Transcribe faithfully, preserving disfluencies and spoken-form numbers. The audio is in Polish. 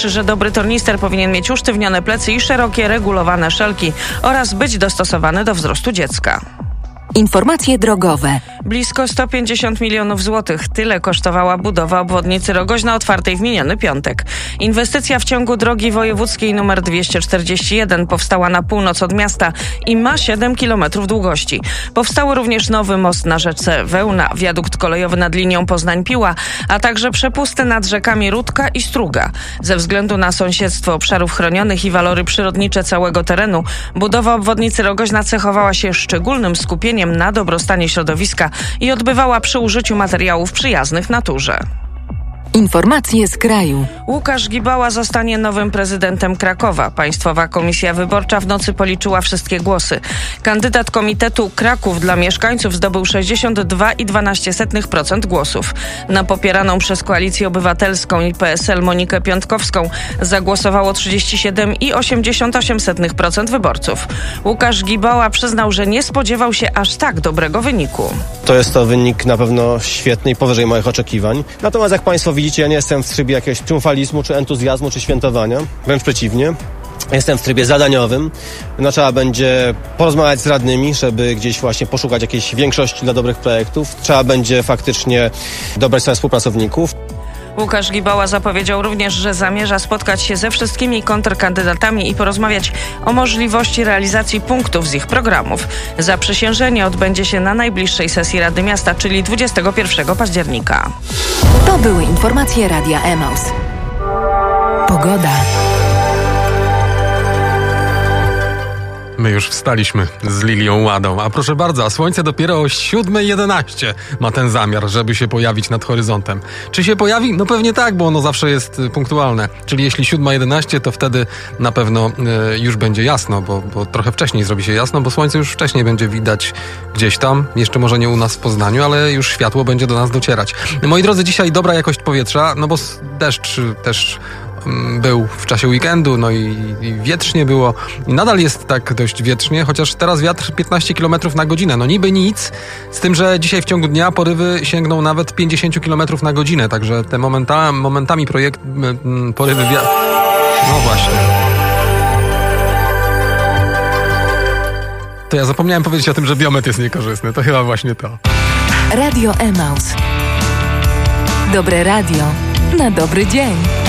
świadczy, że dobry tornister powinien mieć usztywnione plecy i szerokie, regulowane szelki oraz być dostosowany do wzrostu dziecka. Informacje drogowe. Blisko sto pięćdziesiąt milionów złotych. Tyle kosztowała budowa obwodnicy Rogoźna otwartej w miniony piątek. Inwestycja w ciągu drogi wojewódzkiej nr dwieście czterdzieści jeden powstała na północ od miasta i ma siedem kilometrów długości. Powstały również nowy most na rzece Wełna, wiadukt kolejowy nad linią Poznań-Piła, a także przepusty nad rzekami Rudka i Struga. Ze względu na sąsiedztwo obszarów chronionych i walory przyrodnicze całego terenu, budowa obwodnicy Rogoźna cechowała się szczególnym skupieniem na dobrostanie środowiska i odbywała przy użyciu materiałów przyjaznych naturze. Informacje z kraju. Łukasz Gibała zostanie nowym prezydentem Krakowa. Państwowa Komisja Wyborcza w nocy policzyła wszystkie głosy. Kandydat Komitetu Kraków dla mieszkańców zdobył sześćdziesiąt dwa i dwanaście procent głosów. Na popieraną przez Koalicję Obywatelską i P S L Monikę Piątkowską zagłosowało trzydzieści siedem i osiemdziesiąt osiem procent wyborców. Łukasz Gibała przyznał, że nie spodziewał się aż tak dobrego wyniku. To jest to wynik na pewno świetny i powyżej moich oczekiwań. Natomiast jak Państwo widzicie, ja nie jestem w trybie jakiegoś triumfalizmu, czy entuzjazmu, czy świętowania. Wręcz przeciwnie. Jestem w trybie zadaniowym. No, trzeba będzie porozmawiać z radnymi, żeby gdzieś właśnie poszukać jakiejś większości dla dobrych projektów. Trzeba będzie faktycznie dobrać sobie współpracowników. Łukasz Gibała zapowiedział również, że zamierza spotkać się ze wszystkimi kontrkandydatami i porozmawiać o możliwości realizacji punktów z ich programów. Zaprzysiężenie odbędzie się na najbliższej sesji Rady Miasta, czyli dwudziestego pierwszego października. To były informacje Radia Emaus. Pogoda. My już wstaliśmy z Lilią Ładą, a proszę bardzo, a słońce dopiero o siódma jedenaście ma ten zamiar, żeby się pojawić nad horyzontem. Czy się pojawi? No pewnie tak, bo ono zawsze jest punktualne. Czyli jeśli siódma jedenaście, to wtedy na pewno y, już będzie jasno, bo, bo trochę wcześniej zrobi się jasno, bo słońce już wcześniej będzie widać gdzieś tam, jeszcze może nie u nas w Poznaniu, ale już światło będzie do nas docierać. Moi drodzy, dzisiaj dobra jakość powietrza, no bo deszcz też był w czasie weekendu, no i, i wietrznie było. I nadal jest tak dość wietrznie, chociaż teraz wiatr piętnaście kilometrów na godzinę. No niby nic, z tym, że dzisiaj w ciągu dnia porywy sięgną nawet pięćdziesiąt kilometrów na godzinę, także te momenta, momentami projekt, m, porywy wiatru... No właśnie. To ja zapomniałem powiedzieć o tym, że biometr jest niekorzystny. To chyba właśnie to. Radio Emaus. Dobre radio na dobry dzień.